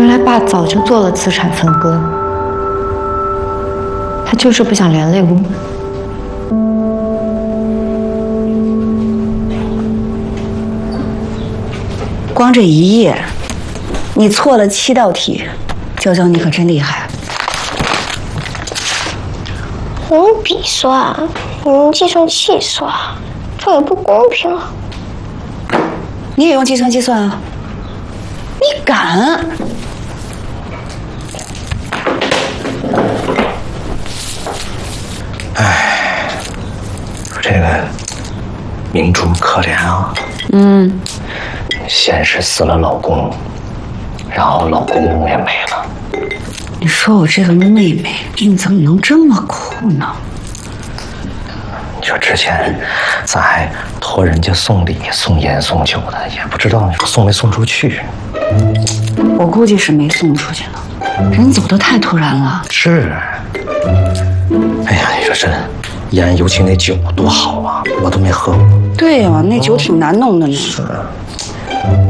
原来爸早就做了资产分割，他就是不想连累我们。 光这一页，你错了7道题，娇娇你可真厉害。 我用笔算，你用计算器算，这也不公平啊！ 你也用计算机算啊？你敢？ 哎，这个明珠可怜啊。先是死了老公，然后老公也没了。 你说我这个妹妹命怎么能这么苦呢？ 你说之前咱还托人家送礼、送烟、送酒的，也不知道你说送没送出去。 我估计是没送出去呢，人走得太突然了。 是。哎呀，你说这烟，尤其那酒多好啊，我都没喝过。 对呀，那酒挺难弄的呢。 是。